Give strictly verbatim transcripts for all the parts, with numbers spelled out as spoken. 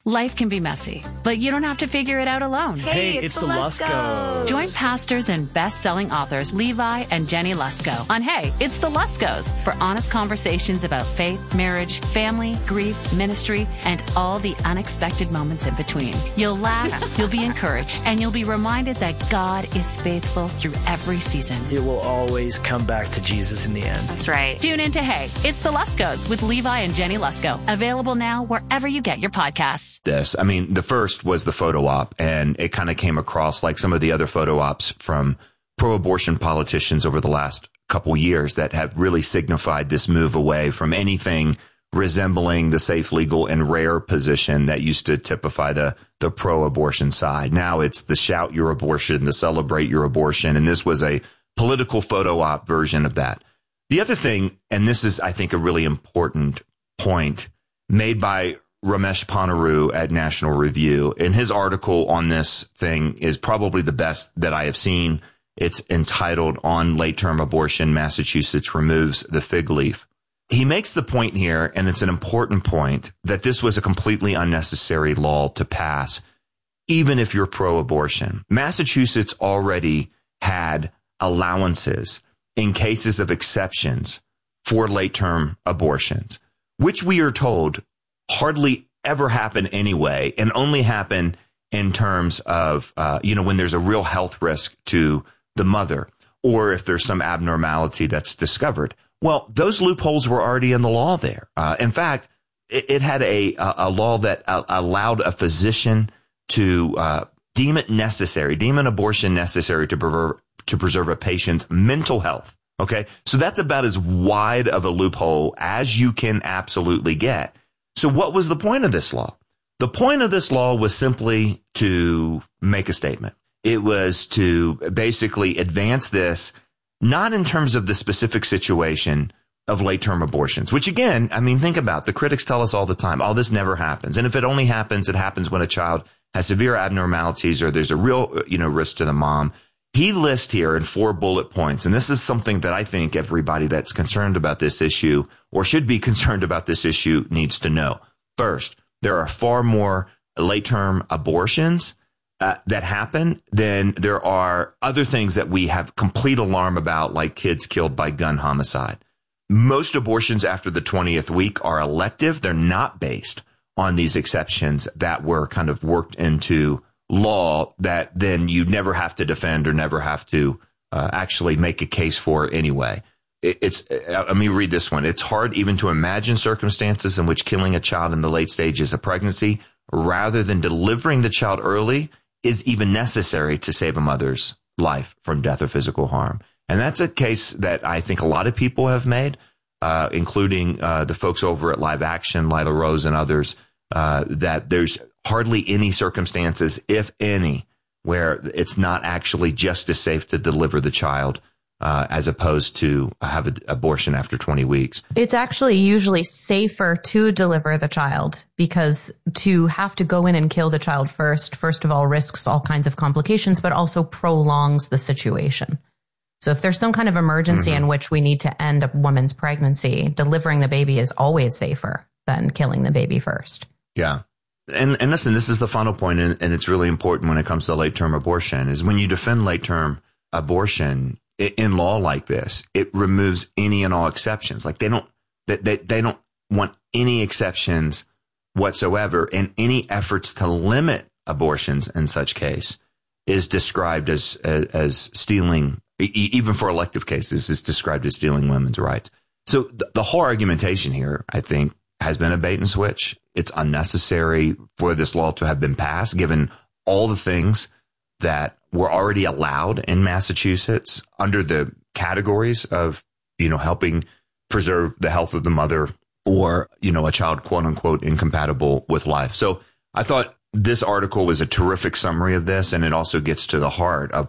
Life can be messy, but you don't have to figure it out alone. Hey, Hey, it's, it's the the Luskos. Join pastors and best-selling authors Levi and Jenny Lusko on Hey, It's the Luskos for honest conversations about faith, marriage, family, grief, ministry, and all the unexpected moments in between. You'll laugh, you'll be encouraged, and you'll be reminded that God is faithful through every season. It will always come back to Jesus in the end. That's right. Tune in to Hey, It's the Luskos with Levi and Jenny Lusko. Available now wherever you get your podcasts. This. I mean, the first was the photo op, and it kind of came across like some of the other photo ops from pro-abortion politicians over the last couple years that have really signified this move away from anything resembling the safe, legal, and rare position that used to typify the, the pro-abortion side. Now it's the shout your abortion, the celebrate your abortion, and this was a political photo op version of that. The other thing, and this is, I think, a really important point made by Ramesh Ponnuru at National Review, and his article on this thing is probably the best that I have seen. It's entitled "On Late-Term Abortion, Massachusetts Removes the Fig Leaf." He makes the point here, and it's an important point, that this was a completely unnecessary law to pass, even if you're pro-abortion. Massachusetts already had allowances in cases of exceptions for late-term abortions, which we are told hardly ever happen anyway, and only happen in terms of, uh, you know, when there's a real health risk to the mother, or if there's some abnormality that's discovered. Well, those loopholes were already in the law there. Uh, in fact, it, it had a, a law that uh, allowed a physician to uh, deem it necessary, deem an abortion necessary to preserve, to preserve a patient's mental health. Okay, so that's about as wide of a loophole as you can absolutely get. So what was the point of this law? The point of this law was simply to make a statement. It was to basically advance this, not in terms of the specific situation of late-term abortions, which again, I mean, think about it. The critics tell us all the time, oh, this never happens. And if it only happens, it happens when a child has severe abnormalities or there's a real, you know, risk to the mom. He lists here in four bullet points, and this is something that I think everybody that's concerned about this issue or should be concerned about this issue needs to know. First, there are far more late-term abortions uh, that happen than there are other things that we have complete alarm about, like kids killed by gun homicide. Most abortions after the twentieth week are elective. They're not based on these exceptions that were kind of worked into law that then you never have to defend or never have to uh, actually make a case for anyway. It, it's uh, let me read this one. It's hard even to imagine circumstances in which killing a child in the late stages of pregnancy rather than delivering the child early is even necessary to save a mother's life from death or physical harm. And that's a case that I think a lot of people have made, uh, including uh, the folks over at Live Action, Lila Rose and others, uh, that there's hardly any circumstances, if any, where it's not actually just as safe to deliver the child uh, as opposed to have an abortion after twenty weeks. It's actually usually safer to deliver the child because to have to go in and kill the child first, first of all, risks all kinds of complications, but also prolongs the situation. So if there's some kind of emergency mm-hmm. in which we need to end a woman's pregnancy, delivering the baby is always safer than killing the baby first. Yeah. And, and listen, this is the final point, and, and it's really important when it comes to late-term abortion, is when you defend late-term abortion in law like this, it removes any and all exceptions. Like they don't, they, they, they don't want any exceptions whatsoever, and any efforts to limit abortions in such case is described as, as, as stealing, even for elective cases, is described as stealing women's rights. So the, the whole argumentation here, I think, has been a bait and switch. It's unnecessary for this law to have been passed, given all the things that were already allowed in Massachusetts under the categories of, you know, helping preserve the health of the mother or, you know, a child, quote unquote, incompatible with life. So I thought this article was a terrific summary of this, and it also gets to the heart of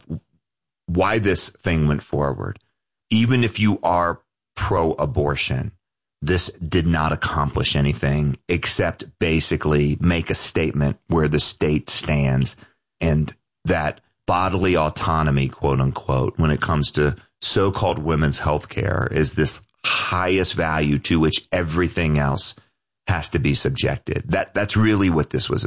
why this thing went forward. Even if you are pro-abortion, this did not accomplish anything except basically make a statement where the state stands, and that bodily autonomy, quote unquote, when it comes to so-called women's health care is this highest value to which everything else has to be subjected. That that's really what this was